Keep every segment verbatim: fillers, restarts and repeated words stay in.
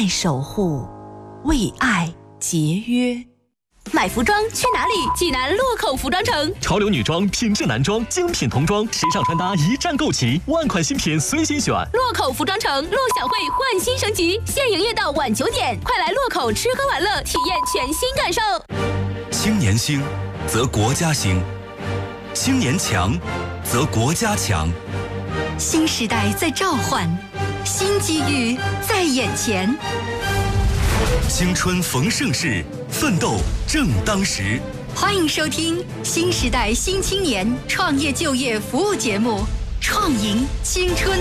爱守护，为爱节约。 买服装去哪里？济南洛口服装城， 潮流女装、品质男装、精品童装，时尚穿搭一站购齐，万款新品随心选。 洛口服装城，陆小慧焕新升级，现营业到晚九点，快来洛口吃喝玩乐，体验全新感受。 青年兴，则国家兴；青年强，则国家强。 新时代在召唤，新机遇在眼前。 青春逢盛世，奋斗正当时。 欢迎收听新时代新青年创业就业服务节目《创迎青春》。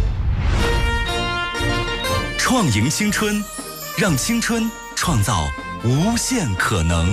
创迎青春，让青春创造无限可能。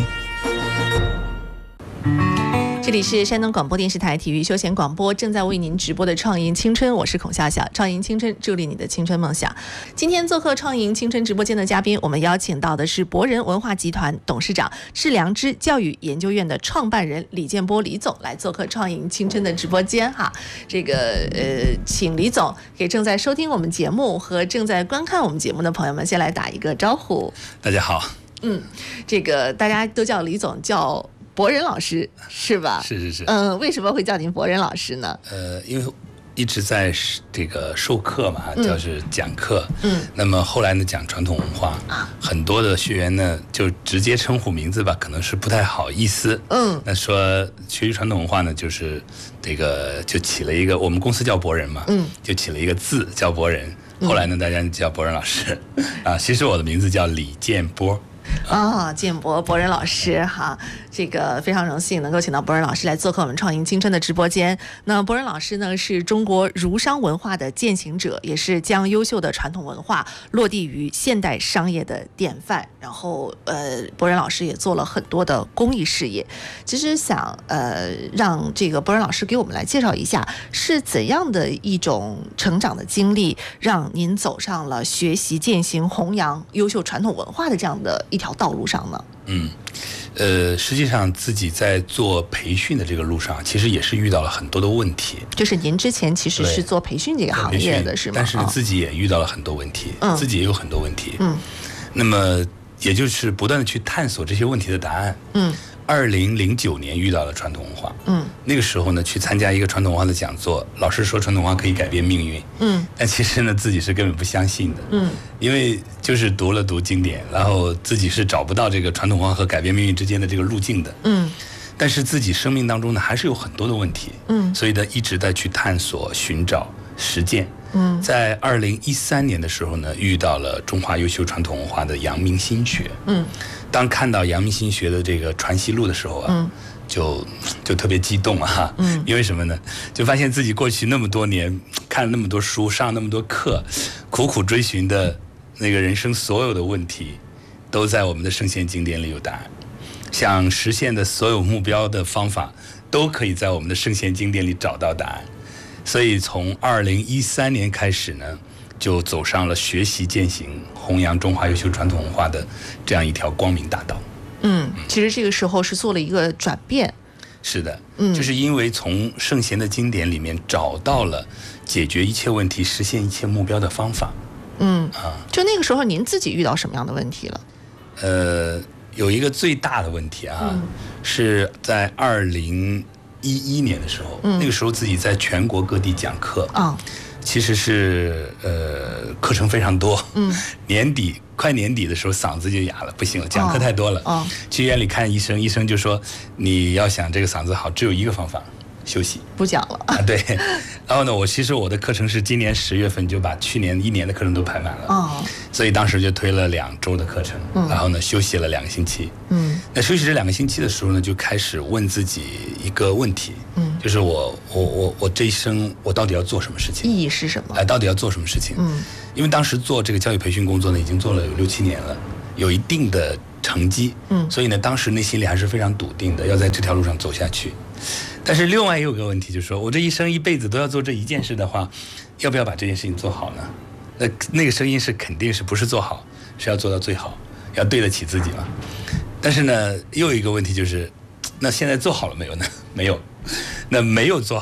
这里是山东广播电视台体育休闲广播，正在为您直播的《创迎青春》，我是孔笑笑。创迎青春，助力你的青春梦想。今天做客创迎青春直播间的嘉宾，我们邀请到的是博人文化集团董事长、致良知教育研究院的创办人李建波李总来做客创迎青春的直播间哈。这个呃，请李总给正在收听我们节目和正在观看我们节目的朋友们先来打一个招呼。 大家好。 嗯，这个大家都叫李总，叫博人老师是吧？ 是是是。 嗯，为什么会叫您博人老师呢？ 呃，因为一直在这个授课嘛，就是讲课。 嗯。 那么后来呢，讲传统文化啊，很多的学员呢就直接称呼名字吧，可能是不太好意思。 嗯。 那说学习传统文化呢，就是这个就起了一个，我们公司叫博人嘛，嗯，就起了一个字叫博人。后来呢，大家叫博人老师。啊，其实我的名字叫李建波。 啊、哦，建博博人老师哈，这个非常荣幸能够请到博人老师来做客我们创迎青春的直播间。那博人老师呢，是中国儒商文化的践行者，也是将优秀的传统文化落地于现代商业的典范。然后，呃，博人老师也做了很多的公益事业。其实想呃让这个博人老师给我们来介绍一下，是怎样的一种成长的经历，让您走上了学习、践行、弘扬优秀传统文化的这样的一条道路上呢？ 嗯，呃，实际上自己在做培训的这个路上，其实也是遇到了很多的问题。 就是您之前其实是做培训这个行业的，是吗？ 但是自己也遇到了很多问题，嗯、自己也有很多问题。嗯，那么也就是不断的去探索这些问题的答案。嗯。二零零九年遇到了传统文化，嗯，那个时候呢，去参加一个传统文化的讲座，老师说传统文化可以改变命运，嗯，但其实呢，自己是根本不相信的，嗯，因为就是读了读经典，然后自己是找不到这个传统文化和改变命运之间的这个路径的，嗯，但是自己生命当中呢，还是有很多的问题，嗯，所以呢，一直在去探索、寻找、实践。嗯，在二零一三年的时候呢，遇到了中华优秀传统文化的阳明心学。嗯，当看到阳明心学的这个传习录的时候啊，嗯、就就特别激动啊。嗯，因为什么呢？就发现自己过去那么多年看了那么多书，上了那么多课，苦苦追寻的那个人生所有的问题，都在我们的圣贤经典里有答案。想实现的所有目标的方法，都可以在我们的圣贤经典里找到答案。所以从二零一三年开始呢，就走上了学习、践行、弘扬中华优秀传统文化的这样一条光明大道。 嗯，其实这个时候是做了一个转变。 是的，嗯，就是因为从圣贤的经典里面找到了解决一切问题、实现一切目标的方法。 嗯啊，就那个时候您自己遇到什么样的问题了？ 呃，有一个最大的问题啊，嗯、是在二零。一一年的时候，嗯、那个时候自己在全国各地讲课，哦、其实是呃课程非常多，嗯、年底快年底的时候嗓子就哑了，不行了，讲课太多了，哦哦、去医院里看医生，医生就说你要想这个嗓子好，只有一个方法，休息， 不讲了啊。对，然后呢，我其实我的课程是今年十月份就把去年一年的课程都排满了，哦、所以当时就推了两周的课程，嗯、然后呢休息了两个星期，嗯，那休息这两个星期的时候呢，就开始问自己一个问题，嗯，就是我我我我这一生我到底要做什么事情？ 意义是什么？ 哎，到底要做什么事情？嗯，因为当时做这个教育培训工作呢，已经做了有六七年了，有一定的成绩，嗯，所以呢，当时内心里还是非常笃定的，要在这条路上走下去。但是另外也有个问题，就是说我这一生一辈子都要做这一件事的话，要不要把这件事情做好呢？那那个声音是肯定是不是做好，是要做到最好，要对得起自己嘛。但是呢，又有一个问题就是，那现在做好了没有呢？没有。那没有做好，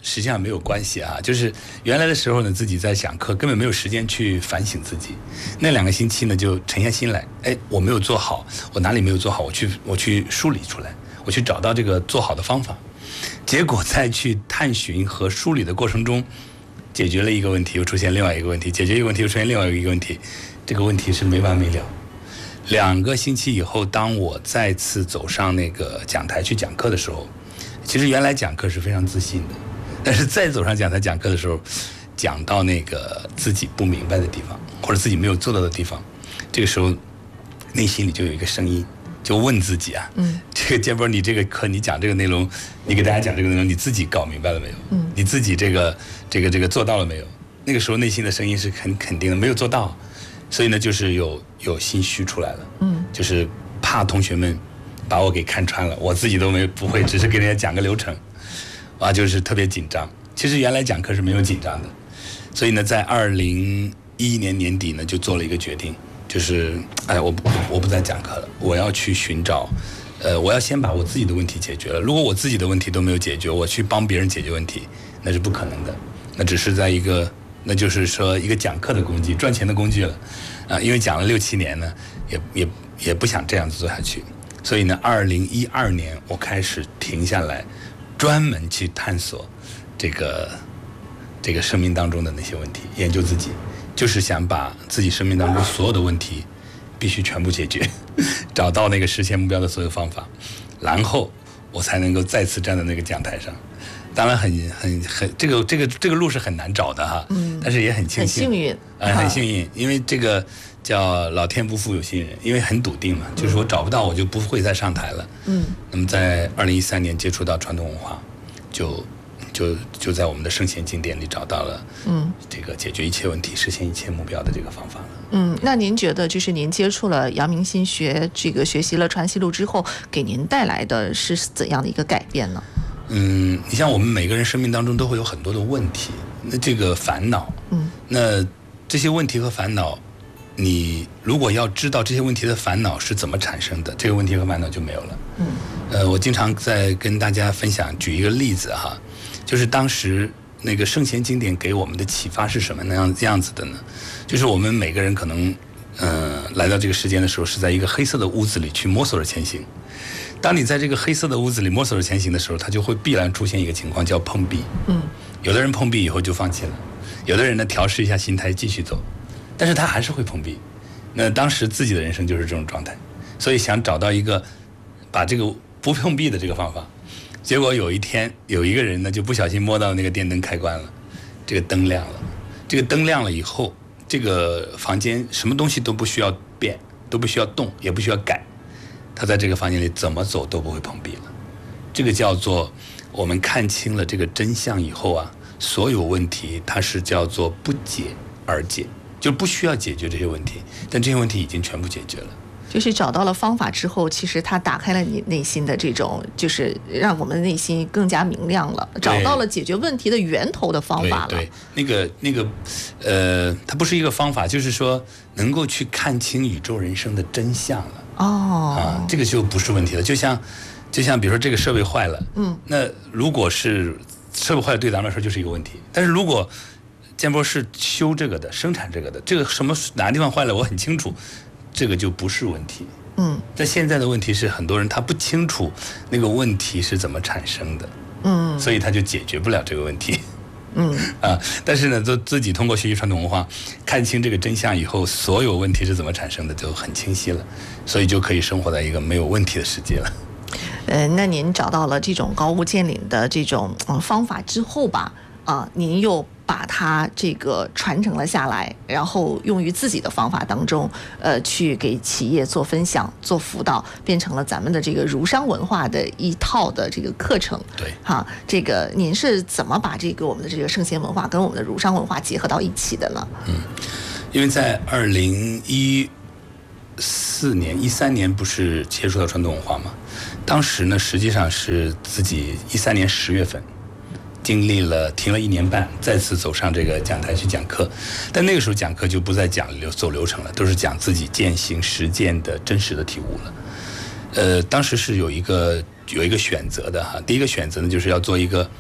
实际上没有关系啊，就是原来的时候呢，自己在讲课，根本没有时间去反省自己。那两个星期呢，就沉下心来，哎，我没有做好，我哪里没有做好，我去我去梳理出来，我去找到这个做好的方法。结果在去探寻和梳理的过程中，解决了一个问题，又出现另外一个问题，解决一个问题又出现另外一个问题，这个问题是没完没了。两个星期以后，当我再次走上那个讲台去讲课的时候，其实原来讲课是非常自信的。但是再走上讲台讲课的时候，讲到那个自己不明白的地方，或者自己没有做到的地方，这个时候内心里就有一个声音，就问自己啊，嗯，这个建波，你这个课你讲这个内容，你给大家讲这个内容，你自己搞明白了没有？嗯，你自己这个这个这个做到了没有？那个时候内心的声音是很肯定的，没有做到，所以呢，就是有有心虚出来了，嗯，就是怕同学们把我给看穿了，我自己都没不会，只是给人家讲个流程。啊，就是特别紧张。其实原来讲课是没有紧张的，所以呢，在二零一一年年底呢，就做了一个决定，就是哎，我不我不再讲课了，我要去寻找，呃，我要先把我自己的问题解决了。如果我自己的问题都没有解决，我去帮别人解决问题，那是不可能的。那只是在一个，那就是说一个讲课的工具，赚钱的工具了，啊，因为讲了六七年呢，也也也不想这样子做下去，所以呢，二零一二年我开始停下来。专门去探索这个这个生命当中的那些问题，研究自己，就是想把自己生命当中所有的问题必须全部解决，找到那个实现目标的所有方法，然后我才能够再次站在那个讲台上。当然很很很这个这个这个路是很难找的哈，嗯，但是也很庆幸， 很幸运， 呃，很幸运，因为这个叫老天不负有心人，因为很笃定嘛，就是我找不到我就不会再上台了，嗯，那么在二零一三年接触到传统文化，就就就在我们的圣贤经典里找到了，嗯，这个解决一切问题、实现一切目标的这个方法了。 嗯，那您觉得就是您接触了阳明心学，这个学习了传习录之后，给您带来的是怎样的一个改变呢？ 嗯，你像我们每个人生命当中都会有很多的问题，那这个烦恼，嗯，那这些问题和烦恼，你如果要知道这些问题的烦恼是怎么产生的，这个问题和烦恼就没有了。嗯，呃，我经常在跟大家分享，举一个例子哈，就是当时那个圣贤经典给我们的启发是什么那样这样子的呢？就是我们每个人可能，呃，来到这个世间的时候，是在一个黑色的屋子里去摸索着前行。当你在这个黑色的屋子里摸索着前行的时候，它就会必然出现一个情况叫碰壁。嗯，有的人碰壁以后就放弃了，有的人呢调试一下心态继续走，但是他还是会碰壁。那当时自己的人生就是这种状态，所以想找到一个把这个不碰壁的这个方法。结果有一天有一个人呢就不小心摸到那个电灯开关了，这个灯亮了，这个灯亮了以后，这个房间什么东西都不需要变，都不需要动，也不需要改。他在这个房间里怎么走都不会碰壁了，这个叫做我们看清了这个真相以后啊，所有问题它是叫做不解而解，就不需要解决这些问题，但这些问题已经全部解决了。 就是找到了方法之后，其实它打开了你内心的这种，就是让我们内心更加明亮了，找到了解决问题的源头的方法了。 对，对那个那个，呃，它不是一个方法，就是说能够去看清宇宙人生的真相了。哦，啊，这个就不是问题了。就像，就像比如说这个设备坏了，嗯，那如果是设备坏了，对咱们来说就是一个问题。但是如果建波是修这个的，生产这个的，这个什么哪个地方坏了，我很清楚，这个就不是问题。嗯，但现在的问题是很多人他不清楚那个问题是怎么产生的，嗯，所以他就解决不了这个问题。嗯啊，但是呢，都自己通过学习传统文化，看清这个真相以后，所有问题是怎么产生的就很清晰了，所以就可以生活在一个没有问题的世界了。 呃，那您找到了这种高屋建瓴的这种、嗯、方法之后吧，啊、呃，您又把它这个传承了下来，然后用于自己的方法当中，呃，去给企业做分享、做辅导，变成了咱们的这个儒商文化的一套的这个课程。 对， 哈，这个您是怎么把这个我们的这个圣贤文化跟我们的儒商文化结合到一起的呢？ 嗯，因为在二零一四年、一三年不是接触到传统文化吗？当时呢，实际上是自己一三年十月份。经历了停了一年半，再次走上这个讲台去讲课，但那个时候讲课就不再讲流走流程了，都是讲自己践行实践的真实的体悟了。呃，当时是有一个有一个选择的哈，第一个选择呢就是要做一个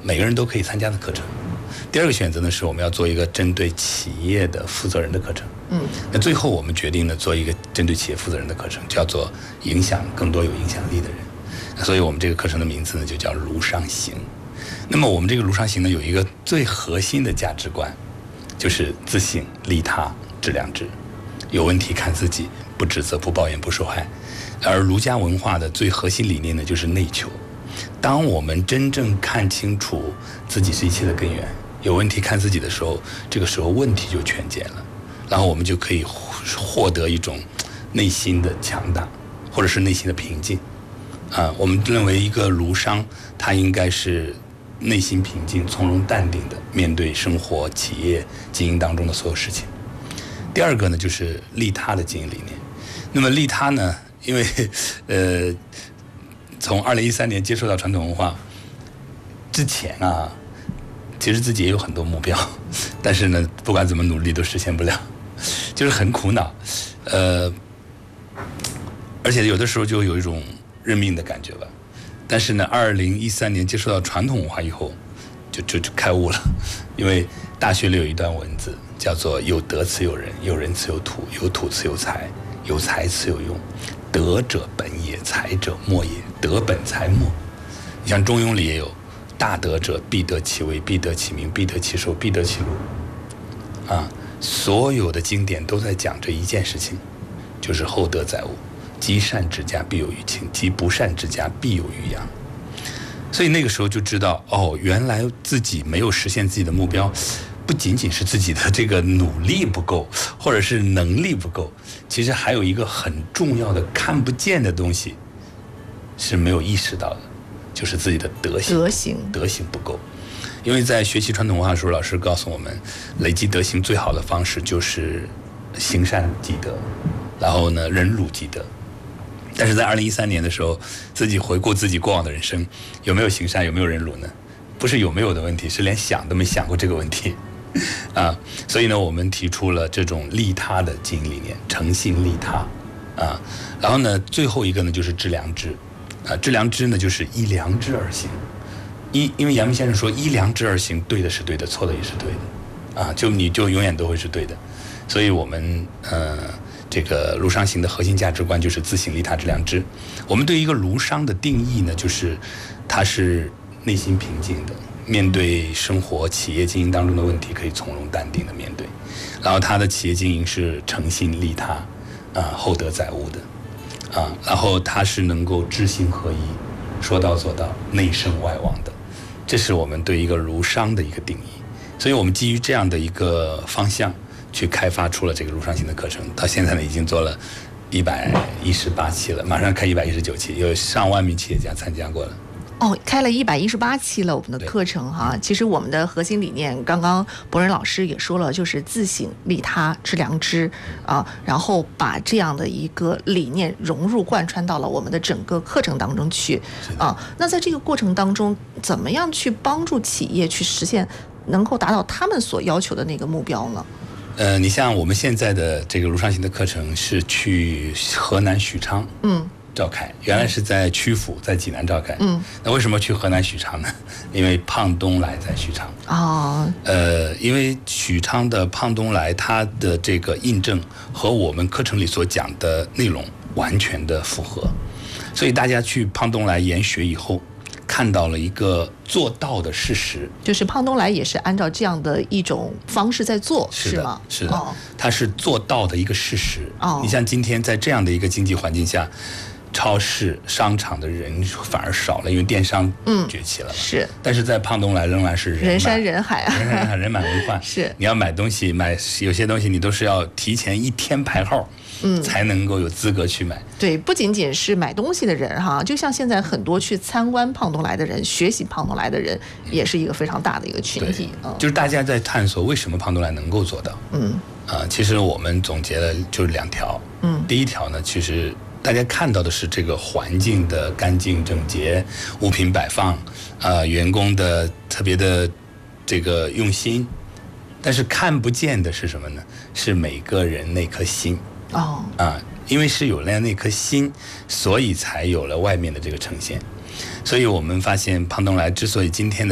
每个人都可以参加的课程。第二个选择呢，是我们要做一个针对企业的负责人的课程。嗯，那最后我们决定呢，做一个针对企业负责人的课程，叫做影响更多有影响力的人。所以我们这个课程的名字呢，就叫卢商行。那么我们这个卢商行呢，有一个最核心的价值观，就是自省、利他、致良知。有问题看自己，不指责、不抱怨、不受害。而儒家文化的最核心理念呢，就是内求。当我们真正看清楚自己是一切的根源，有问题看自己的时候，这个时候问题就全解了，然后我们就可以获得一种内心的强大，或者是内心的平静。啊，我们认为一个儒商，他应该是内心平静、从容淡定的面对生活、企业经营当中的所有事情。第二个呢，就是利他的经营理念。那么利他呢，因为呃，从二零一三年接触到传统文化之前啊，其实自己也有很多目标，但是呢，不管怎么努力都实现不了，就是很苦恼。呃，而且有的时候就有一种认命的感觉吧。但是呢，二零一三年接触到传统文化以后，就就就开悟了，因为大学里有一段文字叫做“有德此有人，有人此有土，有土此有财，有财此有用。德者本也，才者末也。德本才末。”你像《中庸》里也有“大德者，必得其位，必得其名，必得其寿，必得其禄。”啊，所有的经典都在讲这一件事情，就是厚德载物。积善之家必有余庆，积不善之家必有余殃。所以那个时候就知道，哦，原来自己没有实现自己的目标，不仅仅是自己的这个努力不够，或者是能力不够，其实还有一个很重要的看不见的东西是没有意识到的，就是自己的德行。 德行， 德行不够。因为在学习传统文化的时候，老师告诉我们，累积德行最好的方式就是行善积德，然后呢，忍辱积德。但是在二零一三年的时候，自己回顾自己过往的人生，有没有行善，有没有忍辱呢？不是有没有的问题，是连想都没想过这个问题啊。所以呢，我们提出了这种利他的经营理念，诚信利他啊。然后呢，最后一个呢就是致良知啊。致良知呢就是依良知而行。依因为阳明先生说，依良知而行，对的是对的，错的也是对的啊。就你就永远都会是对的。所以我们呃。这个卢商行的核心价值观就是自省利他致良知。我们对一个卢商的定义呢，就是他是内心平静的，面对生活、企业经营当中的问题可以从容淡定的面对。然后他的企业经营是诚信利他，啊，厚德载物的，啊，然后他是能够知行合一，说到做到，内圣外王的。这是我们对一个卢商的一个定义。所以我们基于这样的一个方向，去开发出了这个卢商行的课程，到现在呢已经做了一百一十八期了，马上开一百一十九期，有上万名企业家参加过了。 哦，开了一百一十八期了，我们的课程哈。其实我们的核心理念，刚刚博仁老师也说了，就是自省利他致良知啊，然后把这样的一个理念融入贯穿到了我们的整个课程当中去啊。那在这个过程当中，怎么样去帮助企业去实现能够达到他们所要求的那个目标呢？ 呃，你像我们现在的这个卢商行的课程是去河南许昌，嗯，召开，原来是在曲阜，在济南召开，嗯，那为什么去河南许昌呢？因为胖东来在许昌，哦，呃，因为许昌的胖东来，它的这个印证和我们课程里所讲的内容完全的符合，所以大家去胖东来研学以后，看到了一个做到的事实， 就是胖东来也是按照这样的一种方式在做， 是是吗？ 是的，哦，它是做到的一个事实。哦，你像今天在这样的一个经济环境下，超市、商场的人反而少了，因为电商崛起了，嗯。是，但是在胖东来仍然是人人山人海啊， 人山人海，人满为患。 是， 你要买东西，买有些东西你都是要提前一天排号。嗯，才能够有资格去买。 对，不仅仅是买东西的人哈，就像现在很多去参观胖东来的人、学习胖东来的人，也是一个非常大的一个群体。 嗯，就是大家在探索为什么胖东来能够做到。嗯，啊，其实我们总结了就是两条。嗯，第一条呢，其实大家看到的是这个环境的干净整洁，物品摆放，啊，员工的特别的这个用心，但是看不见的是什么呢？是每个人那颗心。哦，啊，因为是有了那颗心，所以才有了外面的这个呈现。所以我们发现胖东来之所以今天的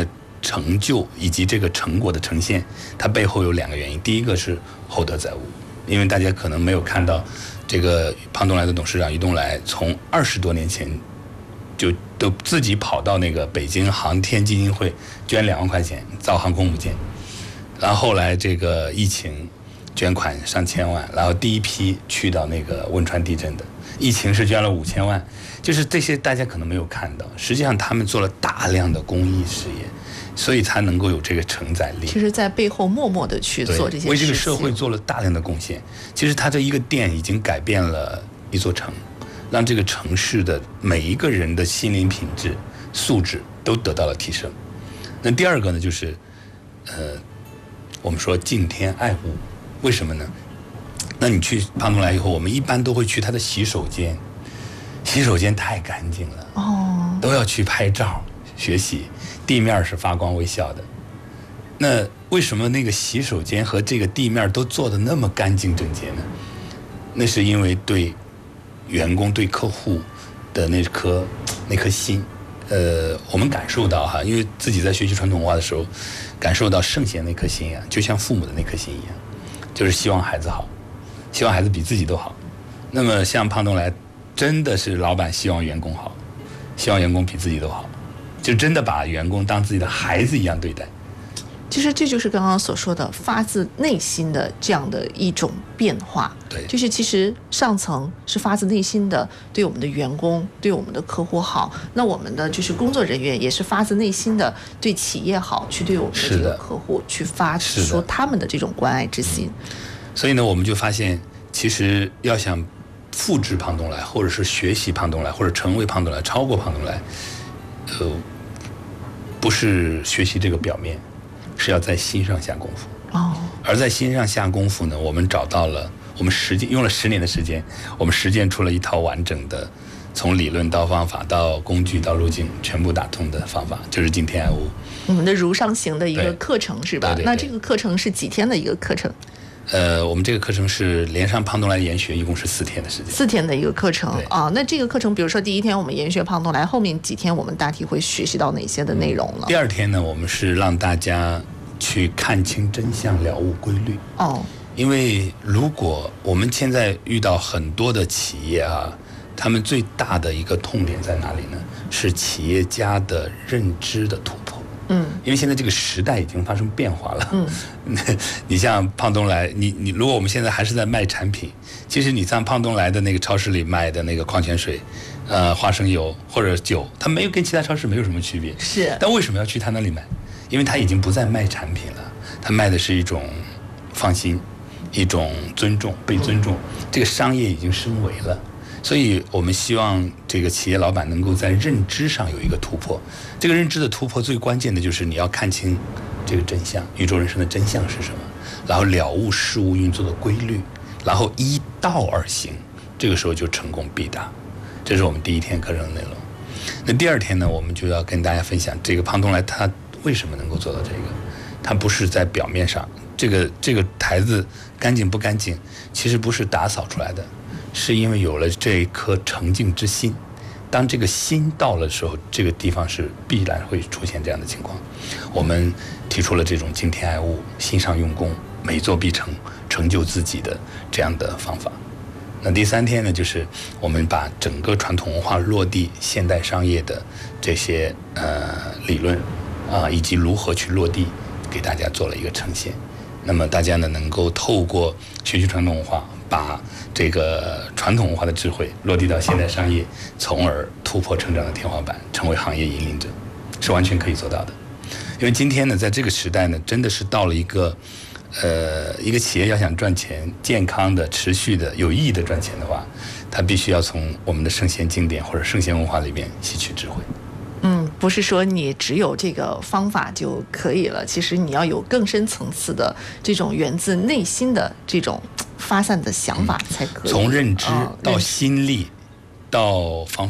成就以及这个成果的呈现，它背后有两个原因。第一个是厚德载物，因为大家可能没有看到，这个胖东来的董事长于东来从二十多年前就都自己跑到那个北京航天基金会捐两万块钱造航空母舰，然后后来这个疫情捐款上千万，然后第一批去到那个汶川地震的，疫情是捐了五千万，就是这些大家可能没有看到，实际上他们做了大量的公益事业，所以才能够有这个承载力。 其实在背后默默的去做这些事情， 为这个社会做了大量的贡献。其实他这一个店已经改变了一座城，让这个城市的每一个人的心灵品质素质都得到了提升。那第二个呢，就是呃我们说敬天爱物，为什么呢？那你去胖东来以后，我们一般都会去他的洗手间，洗手间太干净了哦，都要去拍照学习，地面是发光微笑的。那为什么那个洗手间和这个地面都做得那么干净整洁呢？那是因为对员工对客户的那颗那颗心，呃，我们感受到哈，因为自己在学习传统文化的时候，感受到圣贤那颗心啊，就像父母的那颗心一样，就是希望孩子好，希望孩子比自己都好。那么像胖东来，真的是老板希望员工好，希望员工比自己都好，就真的把员工当自己的孩子一样对待。 其实这就是刚刚所说的发自内心的这样的一种变化。 对， 就是其实上层是发自内心的对我们的员工、对我们的客户好，那我们的就是工作人员也是发自内心的对企业好，去对我们的这个客户去发出他们的这种关爱之心。 所以呢，我们就发现，其实要想复制胖东来，或者是学习胖东来，或者成为胖东来、超过胖东来，呃，不是学习这个表面。是要在心上下功夫哦，而在心上下功夫呢，我们找到了，我们实践用了十年的时间，我们实践出了一套完整的，从理论到方法到工具到路径全部打通的方法，就是敬天爱物。 我们的如上行的一个课程是吧？ 对对对， 那这个课程是几天的一个课程？ 呃，我们这个课程是连上胖东来研学，一共是四天的时间。 四天的一个课程啊，那这个课程，比如说第一天我们研学胖东来，后面几天我们大体会学习到哪些的内容呢？ 第二天呢，我们是让大家去看清真相，了悟规律。哦，因为如果我们现在遇到很多的企业啊，他们最大的一个痛点在哪里呢？是企业家的认知的突破。嗯，因为现在这个时代已经发生变化了。嗯，你像胖东来，你你如果我们现在还是在卖产品，其实你像胖东来的那个超市里卖的那个矿泉水，呃，花生油或者酒，它没有跟其他超市没有什么区别。 是， 但为什么要去他那里买？因为他已经不再卖产品了，他卖的是一种放心，一种尊重，被尊重。这个商业已经升维了。所以我们希望这个企业老板能够在认知上有一个突破。这个认知的突破最关键的就是你要看清这个真相，宇宙人生的真相是什么，然后了悟事物运作的规律，然后依道而行，这个时候就成功必达。这是我们第一天课程的内容。那第二天呢，我们就要跟大家分享这个胖东来他为什么能够做到这个。他不是在表面上，这个这个台子干净不干净，其实不是打扫出来的，是因为有了这一颗诚敬之心。当这个心到了的时候，这个地方是必然会出现这样的情况。我们提出了这种敬天爱物、心上用功、每做必成、成就自己的这样的方法。那第三天呢，就是我们把整个传统文化落地现代商业的这些呃理论啊，以及如何去落地，给大家做了一个呈现。那么大家呢，能够透过学习传统文化，把这个传统文化的智慧落地到现代商业，从而突破成长的天花板，成为行业引领者，是完全可以做到的。因为今天呢，在这个时代呢，真的是到了一个，呃，一个企业要想赚钱、健康的、持续的、有意义的赚钱的话，它必须要从我们的圣贤经典或者圣贤文化里面吸取智慧。 嗯，不是说你只有这个方法就可以了，其实你要有更深层次的这种源自内心的这种发散的想法才可以。 从认知到心力，到方法，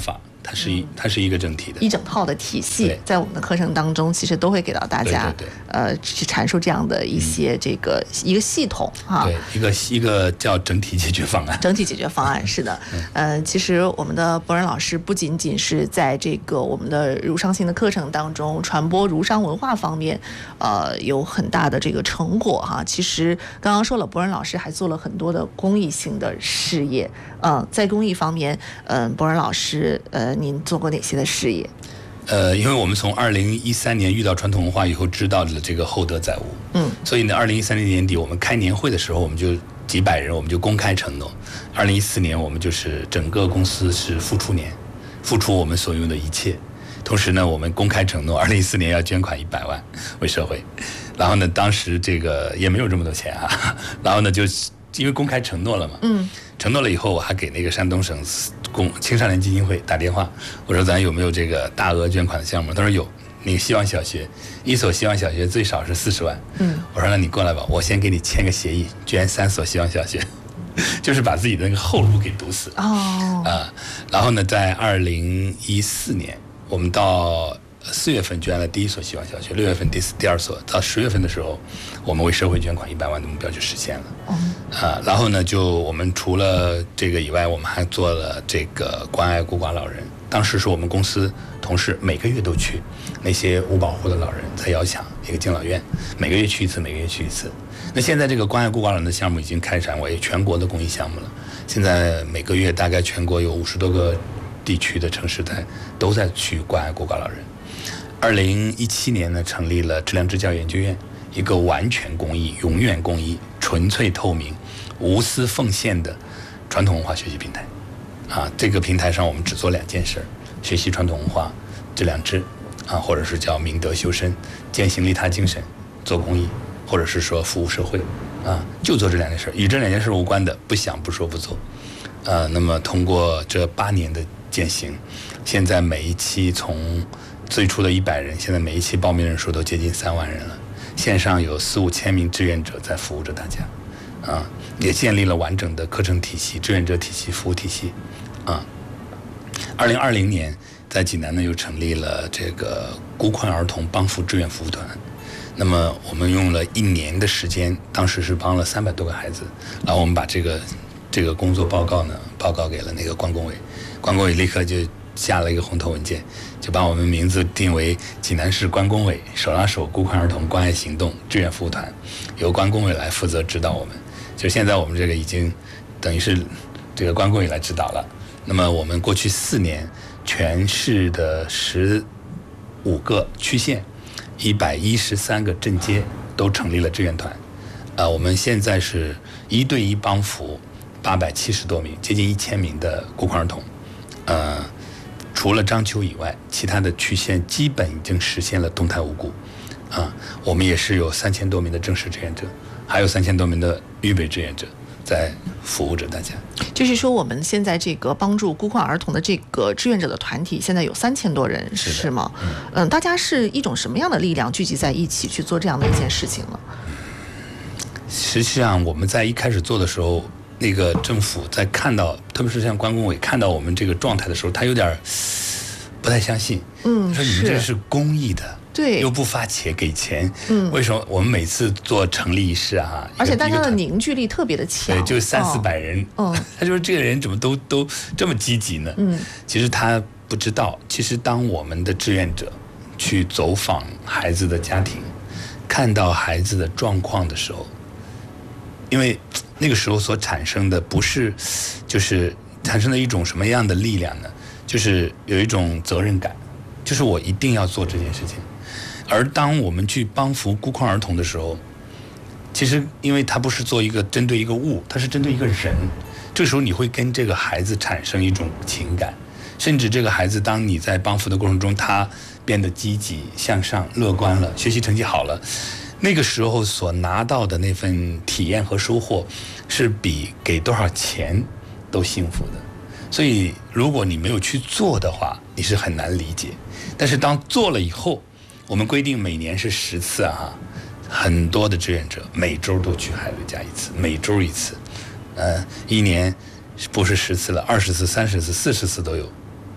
它是一、嗯、它是一个整体的， 一整套的体系，在我们的课程当中，其实都会给到大家， 对对对呃，去阐述这样的一些这个、嗯、一个系统哈， 对，一个一个叫整体解决方案， 整体解决方案是的，嗯、呃，其实我们的博仁老师不仅仅是在这个我们的儒商性的课程当中传播儒商文化方面，呃，有很大的这个成果哈。其实刚刚说了，博仁老师还做了很多的公益性的事业，嗯、呃，在公益方面，嗯、呃，博仁老师，呃，您做过哪些的事业？ 呃，因为我们从二零一三年遇到传统文化以后，知道了这个厚德载物，嗯，所以呢，二零一三年年底我们开年会的时候，我们就几百人，我们就公开承诺，二零一四年我们就是整个公司是付出年，付出我们所有的一切，同时呢，我们公开承诺，二零一四年要捐款一百万为社会，然后呢，当时这个也没有这么多钱啊，然后呢，就因为公开承诺了嘛，嗯，承诺了以后，我还给那个山东省公青少年基金会打电话，我说咱有没有这个大额捐款的项目？他说有，那个希望小学，一所希望小学最少是四十万，嗯，我说那你过来吧，我先给你签个协议，捐三所希望小学。就是把自己的那个后路给堵死哦啊、呃，然后呢，在二零一四年，我们到四月份捐了第一所希望小学，六月份第第二所，到十月份的时候，我们为社会捐款一百万的目标就实现了。嗯啊，然后呢，就我们除了这个以外，我们还做了这个关爱孤寡老人。当时是我们公司同事每个月都去那些无保护的老人，在遥想一个敬老院，每个月去一次，每个月去一次。那现在这个关爱孤寡老人的项目已经开展为全国的公益项目了。现在每个月大概全国有五十多个地区的城市在都在去关爱孤寡老人。二零一七年呢，成立了质量支教研究院，一个完全公益、永远公益、纯粹透明、无私奉献的传统文化学习平台。啊，这个平台上我们只做两件事：学习传统文化，质量支，啊，或者是叫明德修身、践行利他精神，做公益。或者是说服务社会，啊，就做这两件事，与这两件事无关的，不想不说不做，呃，那么通过这八年的践行，现在每一期从最初的一百人，现在每一期报名人数都接近三万人了，线上有四五千名志愿者在服务着大家，啊，也建立了完整的课程体系、志愿者体系、服务体系，啊，二零二零年在济南呢又成立了这个孤困儿童帮扶志愿服务团。那么我们用了一年的时间，当时是帮了三百多个孩子，然后我们把这个这个工作报告呢报告给了那个关工委，关工委立刻就下了一个红头文件，就把我们名字定为济南市关工委手拉手孤困儿童关爱行动志愿服务团，由关工委来负责指导我们。就现在我们这个已经等于是这个关工委来指导了。那么我们过去四年，全市的十五个区县。一百一十三个镇街都成立了志愿团，呃，我们现在是一对一帮扶八百七十多名，接近一千名的孤困儿童，呃，除了章丘以外，其他的区县基本已经实现了动态无辜，啊、呃，我们也是有三千多名的正式志愿者，还有三千多名的预备志愿者在服务着大家。 就是说，我们现在这个帮助孤困儿童的这个志愿者的团体，现在有三千多人，是, 是吗？嗯, 嗯，大家是一种什么样的力量聚集在一起去做这样的一件事情呢？ 实际上，我们在一开始做的时候，那个政府在看到，特别是像关工委看到我们这个状态的时候，他有点不太相信。嗯，说你们这是公益的。对，又不发钱给钱，嗯，为什么我们每次做成立仪式啊？ 而且大家的凝聚力特别的强， 对，就三四百人，哦，他就是这个人怎么都都这么积极呢？嗯，其实他不知道，其实当我们的志愿者去走访孩子的家庭，看到孩子的状况的时候，因为那个时候所产生的不是，就是产生了一种什么样的力量呢？就是有一种责任感，就是我一定要做这件事情。而当我们去帮扶孤困儿童的时候，其实因为他不是做一个针对一个物，他是针对一个人，这时候你会跟这个孩子产生一种情感，甚至这个孩子当你在帮扶的过程中，他变得积极向上乐观了，学习成绩好了，那个时候所拿到的那份体验和收获是比给多少钱都幸福的。所以如果你没有去做的话，你是很难理解。但是当做了以后，我们规定每年是十次啊，很多的志愿者每周都去孩子家一次，每周一次，呃，一年不是十次了，二十次、三十次、四十次都有。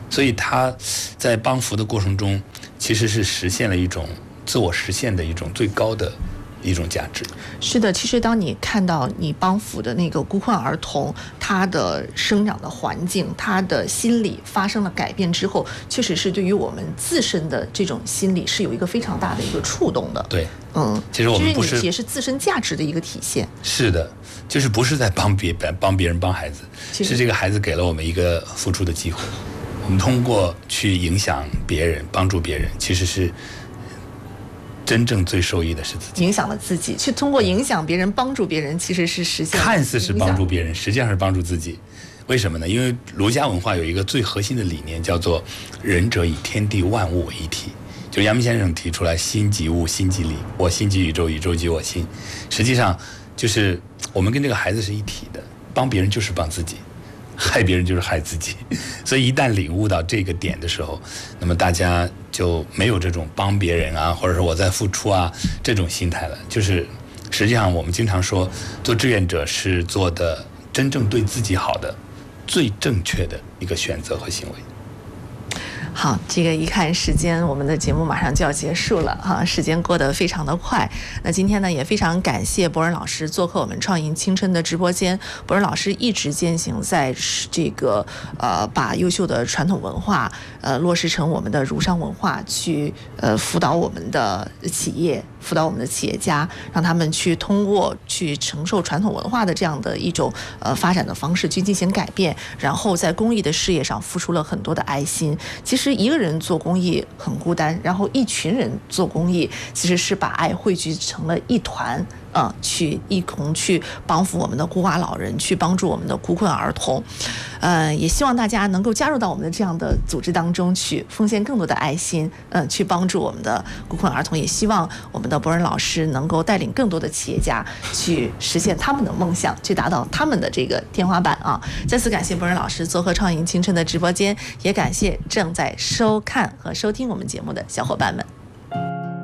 所以他在帮扶的过程中，其实是实现了一种自我实现的一种最高的一种价值。 是的，其实当你看到你帮扶的那个孤困儿童，他的生长的环境，他的心理发生了改变之后，确实是对于我们自身的这种心理是有一个非常大的一个触动的。 对， 嗯， 其实我们不是， 也是自身价值的一个体现。 是的，就是不是在帮别帮别人帮孩子，是这个孩子给了我们一个付出的机会。我们通过去影响别人、帮助别人，其实是真正最受益的是自己， 影响了自己，去通过影响别人、帮助别人，其实是实现看似是帮助别人，实际上是帮助自己。为什么呢？因为儒家文化有一个最核心的理念，叫做“仁者以天地万物为一体”。就阳明先生提出来“心即物，心即理，我心即宇宙，宇宙即我心”。实际上，就是我们跟这个孩子是一体的，帮别人就是帮自己。害别人就是害自己，所以一旦领悟到这个点的时候，那么大家就没有这种帮别人啊，或者是我在付出啊这种心态了。就是实际上我们经常说，做志愿者是做的真正对自己好的、最正确的一个选择和行为。 好，这个一看时间，我们的节目马上就要结束了哈，时间过得非常的快。那今天呢，也非常感谢博仁老师做客我们创盈青春的直播间。博仁老师一直践行在这个呃，把优秀的传统文化呃落实成我们的儒商文化，去呃辅导我们的企业，辅导我们的企业家，让他们去通过去承受传统文化的这样的一种呃发展的方式去进行改变，然后在公益的事业上付出了很多的爱心。其实一个人做公益很孤单，然后一群人做公益其实是把爱汇聚成了一团啊、呃，去一同去帮扶我们的孤寡老人，去帮助我们的孤困儿童。呃，也希望大家能够加入到我们的这样的组织当中去，奉献更多的爱心，嗯、呃，去帮助我们的孤困儿童。也希望我们的博仁老师能够带领更多的企业家去实现他们的梦想，去达到他们的这个天花板啊！再次感谢博仁老师做客创盈青春的直播间，也感谢正在收看和收听我们节目的小伙伴们。